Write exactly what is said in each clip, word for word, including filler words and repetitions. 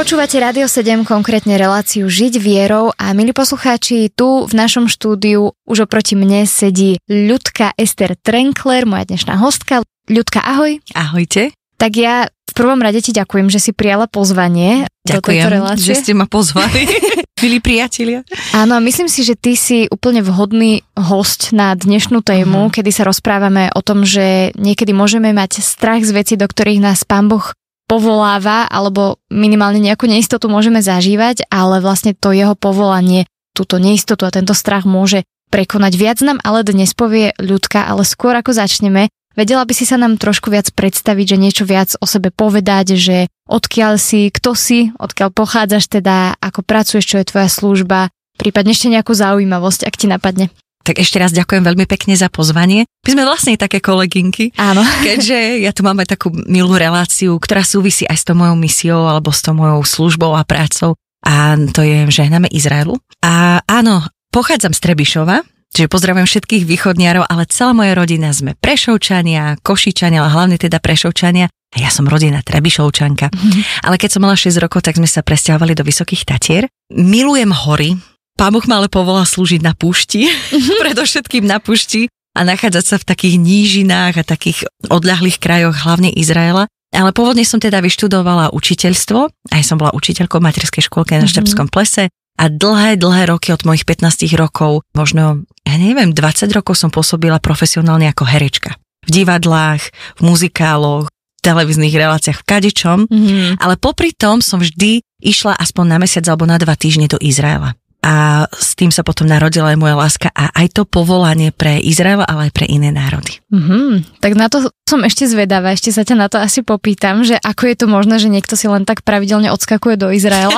Počúvate Rádio sedem, konkrétne reláciu Žiť vierou a milí poslucháči, tu v našom štúdiu už oproti mne sedí Ľudka Ester Trenkler, moja dnešná hostka. Ľudka, ahoj. Ahojte. Tak ja v prvom rade ti ďakujem, že si prijala pozvanie ďakujem, do tejto relácie. Že ste ma pozvali, milí priatelia. Áno, myslím si, že ty si úplne vhodný hosť na dnešnú tému, uh-huh. kedy sa rozprávame o tom, že niekedy môžeme mať strach z vecí, do ktorých nás Pán Boh povoláva, alebo minimálne nejakú neistotu môžeme zažívať, ale vlastne to jeho povolanie, túto neistotu a tento strach môže prekonať. Viac nám ale dnes povie Ľudka, ale skôr ako začneme, vedela by si sa nám trošku viac predstaviť, že niečo viac o sebe povedať, že odkiaľ si, kto si, odkiaľ pochádzaš teda, ako pracuješ, čo je tvoja služba, prípadne ešte nejakú zaujímavosť, ak ti napadne. Tak ešte raz ďakujem veľmi pekne za pozvanie. My sme vlastne také kolegynky. Áno. Keďže ja tu máme takú milú reláciu, ktorá súvisí aj s tou mojou misiou alebo s tou mojou službou a prácou. A to je Žehname Izraelu. A áno, pochádzam z Trebišova, čiže pozdravujem všetkých východniarov, ale celá moja rodina sme Prešovčania, Košičania, ale hlavne teda Prešovčania. A ja som rodina Trebišovčanka. Mm-hmm. Ale keď som mala šesť rokov, tak sme sa presťahovali do Vysokých Tatier. Milujem hory. Pán Boh ma ale povolal slúžiť na púšti, mm-hmm. predovšetkým na púšti a nachádzať sa v takých nížinách a takých odľahlých krajoch, hlavne Izraela. Ale pôvodne som teda vyštudovala učiteľstvo, aj som bola učiteľkou v materskej škôlke na mm-hmm. Štrbskom plese a dlhé, dlhé roky od mojich pätnásť rokov, možno, ja neviem, dvadsať rokov som pôsobila profesionálne ako herečka. V divadlách, v muzikáloch, v televíznych reláciách, v kadečom, mm-hmm. ale popri tom som vždy išla aspoň na mesiac alebo na dva týždne do Izraela. A s tým sa potom narodila aj moja láska a aj to povolanie pre Izrael, ale aj pre iné národy. Mm-hmm. Tak na to som ešte zvedavá, ešte sa ťa na to asi popýtam, že ako je to možné, že niekto si len tak pravidelne odskakuje do Izraela.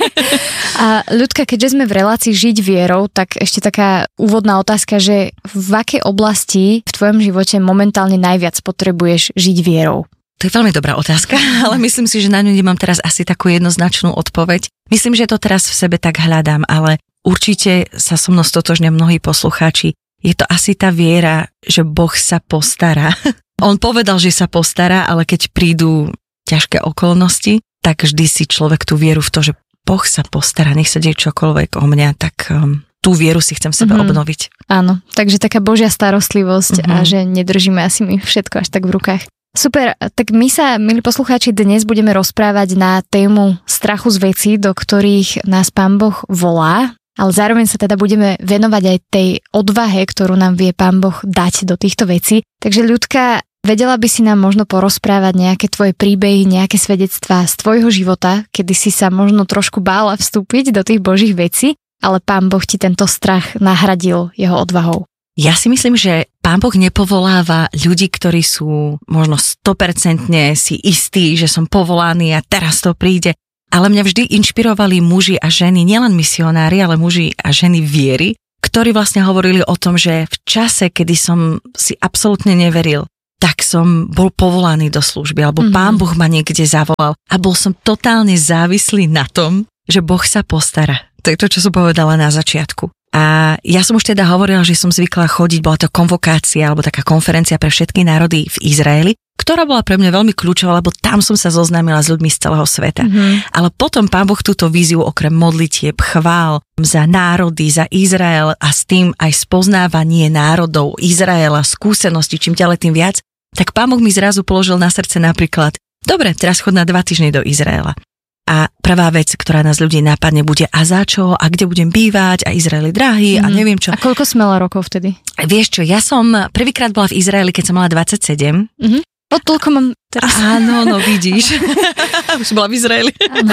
A Ľudka, keďže sme v relácii Žiť vierou, tak ešte taká úvodná otázka, že v akej oblasti v tvojom živote momentálne najviac potrebuješ žiť vierou? To je veľmi dobrá otázka, ale myslím si, že na ňu nemám teraz asi takú jednoznačnú odpoveď. Myslím, že to teraz v sebe tak hľadám, ale určite sa so mnou stotožnia mnohí poslucháči. Je to asi tá viera, že Boh sa postará. On povedal, že sa postará, ale keď prídu ťažké okolnosti, tak vždy si človek tú vieru v to, že Boh sa postará, nech sa deje čokoľvek o mňa, tak um, tú vieru si chcem v sebe mm-hmm. obnoviť. Áno, takže taká Božia starostlivosť mm-hmm. a že nedržíme asi my všetko až tak v rukách. Super, tak my sa, milí poslucháči, dnes budeme rozprávať na tému strachu z vecí, do ktorých nás Pán Boh volá, ale zároveň sa teda budeme venovať aj tej odvahe, ktorú nám vie Pán Boh dať do týchto vecí. Takže Ľudka, vedela by si nám možno porozprávať nejaké tvoje príbehy, nejaké svedectvá z tvojho života, kedy si sa možno trošku bála vstúpiť do tých Božích vecí, ale Pán Boh ti tento strach nahradil jeho odvahou. Ja si myslím, že Pán Boh nepovoláva ľudí, ktorí sú možno sto percent si istí, že som povolaný a teraz to príde. Ale mňa vždy inšpirovali muži a ženy, nielen misionári, ale muži a ženy viery, ktorí vlastne hovorili o tom, že v čase, kedy som si absolútne neveril, tak som bol povolaný do služby, alebo mm-hmm. Pán Boh ma niekde zavolal a bol som totálne závislý na tom, že Boh sa postará. To je to, čo som povedala na začiatku. A ja som už teda hovorila, že som zvykla chodiť, bola to konvokácia alebo taká konferencia pre všetky národy v Izraeli, ktorá bola pre mňa veľmi kľúčová, lebo tam som sa zoznámila s ľuďmi z celého sveta. Mm-hmm. Ale potom Pán Boh túto víziu okrem modlitieb, chvál za národy, za Izrael a s tým aj spoznávanie národov Izraela, skúsenosti, čím ďalej tým viac, tak Pán Boh mi zrazu položil na srdce napríklad, dobre, teraz chod na dva týždne do Izraela. A prvá vec, ktorá nás ľudí napadne, bude a za čo, a kde budem bývať, a Izrael je drahý, mm. a neviem čo. A koľko si mala rokov vtedy? Vieš čo, ja som prvýkrát bola v Izraeli, keď som mala dvadsaťsedem. Mhm. O toľko mám teraz. Áno, no vidíš. Už bola v Izraeli.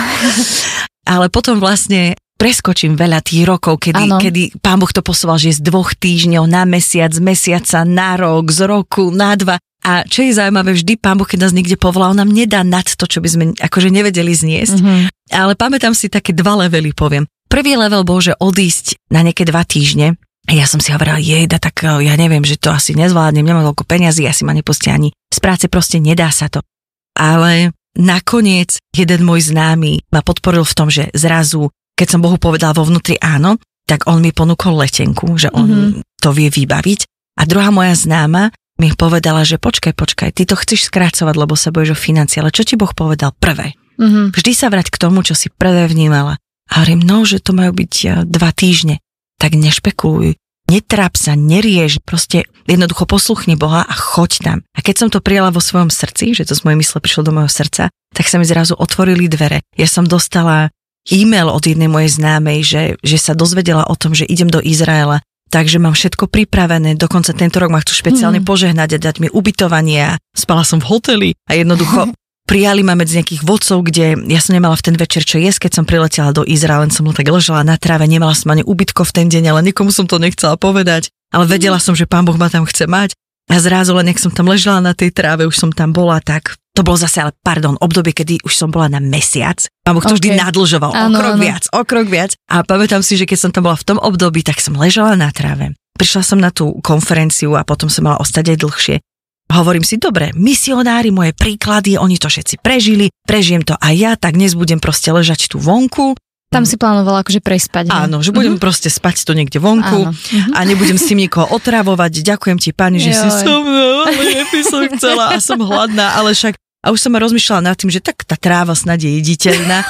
Ale potom vlastne preskočím veľa tých rokov, kedy, kedy Pán Boh to posúval, že z dvoch týždňov na mesiac, z mesiaca na rok, z roku na dva. A čo je zaujímavé, vždy Pán Boh, keď nás niekde povolal, nám nedá nad to, čo by sme akože nevedeli zniesť. Mm-hmm. Ale pamätám si také dva levely, poviem. Prvý level bol, že odísť na nejaké dva týždne. A ja som si hovorila, jejda, tak ja neviem, že to asi nezvládnem, nemám toľko peniazy, asi ma nepustia ani z práce, proste nedá sa to. Ale nakoniec jeden môj známy ma podporil v tom, že zrazu, keď som Bohu povedala vo vnútri áno, tak on mi ponúkol letenku, že on mm-hmm. to vie vybaviť. A druhá moja známa mi povedala, že počkaj, počkaj, ty to chceš skrácovať, lebo sa bojíš o financie, ale čo ti Boh povedal prvé? Mm-hmm. Vždy sa vrať k tomu, čo si prvé vnímala. A hovorím, no, že to majú byť dva týždne. Tak nešpekuluj. Netráp sa, nerieš, proste jednoducho posluchni Boha a choď tam. A keď som to prijala vo svojom srdci, že to z mojej mysle prišlo do môjho srdca, tak sa mi zrazu otvorili dvere. Ja som dostala e-mail od jednej mojej známej, že, že sa dozvedela o tom, že idem do Izraela, takže mám všetko pripravené, dokonca tento rok ma chcú špeciálne hmm. požehnať a dať mi ubytovanie. Spala som v hoteli a jednoducho prijali ma medzi nejakých vodcov, kde ja som nemala v ten večer čo jesť, keď som priletela do Izraela, len som tak ležela na tráve, nemala som ani ubytko v ten deň, ale nikomu som to nechcela povedať, ale vedela som, že Pán Boh ma tam chce mať a zrazu len, jak som tam ležela na tej tráve, už som tam bola, tak to bolo zase, ale pardon, obdobie, kedy už som bola na mesiac. Pán Boh to okay. vždy nadlžoval, o krok viac, o krok viac a pamätám si, že keď som tam bola v tom období, tak som ležela na tráve. Prišla som na tú konferenciu a potom som mala ostať aj dlhšie. Hovorím si, dobre, misionári, moje príklady, oni to všetci prežili, prežijem to aj ja, tak dnes budem proste ležať tu vonku. Tam si plánovala akože prespať. Áno, že budem uh-huh. proste spať tu niekde vonku uh-huh. a nebudem s tým nikoho otravovať. Ďakujem ti, Pani, že Joj. si so mnou, ale ja by som chcela a som hladná, ale však a už som rozmýšľala nad tým, že tak tá tráva snad je jediteľná.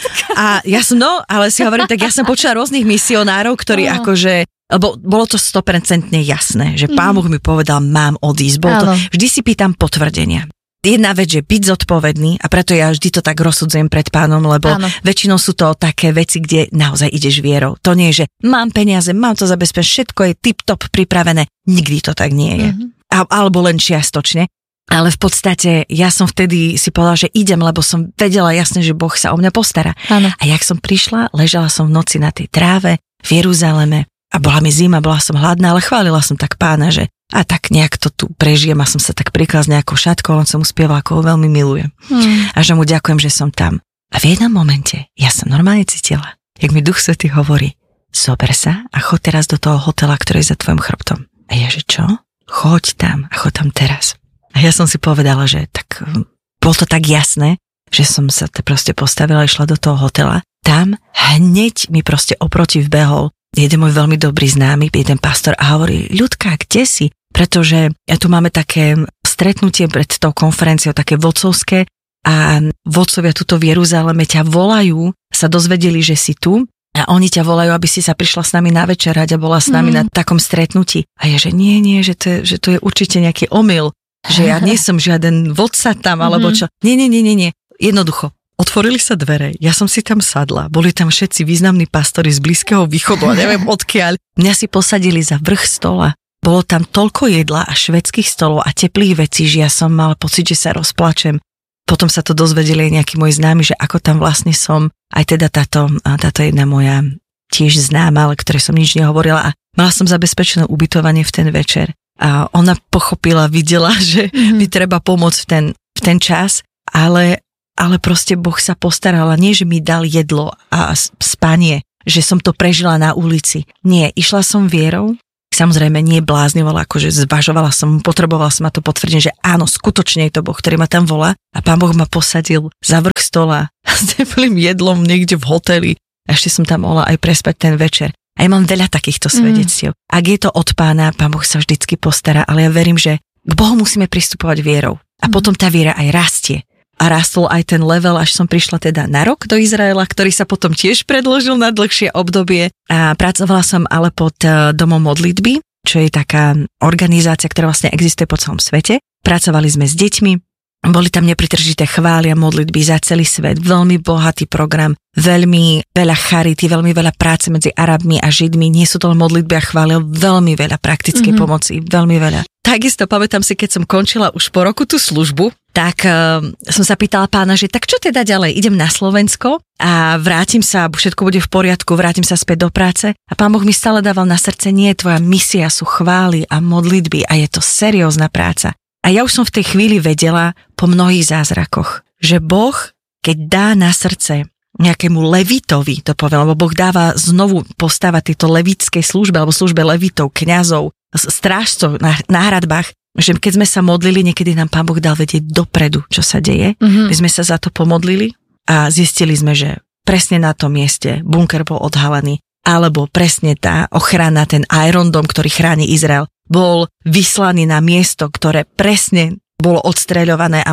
A ja som, no, ale si hovorím, tak ja som počula rôznych misionárov, ktorí uh-huh. akože lebo bolo to sto percent jasné, že Pán Boh mi povedal, mám odísť. Bolo to, vždy si pýtam potvrdenia. Jedna vec, že byť zodpovedný a preto ja vždy to tak rozsudzujem pred Pánom, lebo Áno. väčšinou sú to také veci, kde naozaj ideš vierou. To nie je, že mám peniaze, mám to zabezpečiť, všetko je tip-top pripravené. Nikdy to tak nie je. Mm-hmm. A, alebo len čiastočne. Ale v podstate ja som vtedy si povedala, že idem, lebo som vedela jasne, že Boh sa o mňa postará. Áno. A jak som prišla, ležala som v noci na tej tráve v Jeruzaleme. A bola mi zima, bola som hladná, ale chválila som tak Pána, že a tak nejak to tu prežijem a som sa tak prikla s nejakou šatkou, on som mu spievala, ako ho veľmi milujem. Hmm. A že mu ďakujem, že som tam. A v jednom momente ja som normálne cítila, jak mi Duch Svätý hovorí, zober sa a choď teraz do toho hotela, ktorý je za tvojim chrbtom. A ja, že čo? Choď tam a choď tam teraz. A ja som si povedala, že tak bolo to tak jasné, že som sa proste postavila a išla do toho hotela. Tam hneď mi proste oproti vbehol jeden môj veľmi dobrý známy, jeden pastor a hovorí, Ľudka, kde si? Pretože tu máme také stretnutie pred tou konferenciou, také vodcovské a vodcovia tuto v Jeruzaleme ťa volajú, sa dozvedeli, že si tu a oni ťa volajú, aby si sa prišla s nami na večerať a bola s nami mm. na takom stretnutí. A je, že nie, nie, že to je, že to je určite nejaký omyl, že ja nie som žiaden vodca tam, alebo čo. Nie, nie, nie, nie, nie. Jednoducho. Otvorili sa dvere, ja som si tam sadla, boli tam všetci významní pastori z Blízkeho východu a neviem odkiaľ. Mňa si posadili za vrch stola. Bolo tam toľko jedla a švédskych stolov a teplých vecí, že ja som mala pocit, že sa rozplačem. Potom sa to dozvedeli aj nejakí moji známi, že ako tam vlastne som. Aj teda táto, táto jedna moja tiež známa, ale ktorej som nič nehovorila a mala som zabezpečené ubytovanie v ten večer. A ona pochopila, videla, že mm-hmm. mi treba pomôcť v ten, v ten čas, ale ale proste Boh sa postaral, nie že mi dal jedlo a spanie, že som to prežila na ulici. Nie, išla som vierou, samozrejme nie bláznivala, akože zvažovala som, potrebovala som ma to potvrdiť, že áno, skutočne je to Boh, ktorý ma tam volá a Pán Boh ma posadil za vrch stola s teplým jedlom niekde v hoteli a ešte som tam mohla aj prespať ten večer. A ja mám veľa takýchto svedectiev. Mm. Ak je to od Pána, Pán Boh sa vždycky postará, ale ja verím, že k Bohu musíme pristupovať vierou a mm. potom tá viera aj rastie. A rastol aj ten level, až som prišla teda na rok do Izraela, ktorý sa potom tiež predĺžil na dlhšie obdobie. A pracovala som ale pod domom modlitby, čo je taká organizácia, ktorá vlastne existuje po celom svete. Pracovali sme s deťmi, boli tam nepretržité chvály a modlitby za celý svet. Veľmi bohatý program, veľmi veľa charity, veľmi veľa práce medzi Arabmi a Židmi. Nie sú to len modlitby a chvály, veľmi veľa praktickej mm-hmm. pomoci, veľmi veľa. Takisto pamätám si, keď som končila už po roku tú službu, tak uh, som sa pýtala Pána, že tak čo teda ďalej? Idem na Slovensko a vrátim sa, všetko bude v poriadku, vrátim sa späť do práce. A Pán Boh mi stále dával na srdce, nie, tvoja misia sú chvály a modlitby a je to seriózna práca. A ja už som v tej chvíli vedela po mnohých zázrakoch, že Boh, keď dá na srdce nejakému levitovi, to poviem, lebo Boh dáva znovu postavať tieto levíckej službe, alebo službe levitov, kňazov, strážcov na, na hradbách, že keď sme sa modlili, niekedy nám Pán Boh dal vedieť dopredu, čo sa deje. Mm-hmm. My sme sa za to pomodlili a zistili sme, že presne na tom mieste bunker bol odhalený, alebo presne tá ochrana, ten Iron Dome, ktorý chráni Izrael, bol vyslaný na miesto, ktoré presne bolo odstreľované, alebo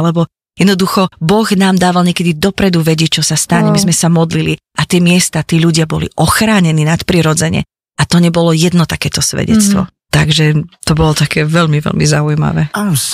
Jednoducho, Boh nám dával niekedy dopredu vedieť, čo sa stane. My sme sa modlili a tie miesta, tí ľudia boli ochránení nadprirodzene. A to nebolo jedno takéto svedectvo. Mm-hmm. Takže to bolo také veľmi, veľmi zaujímavé.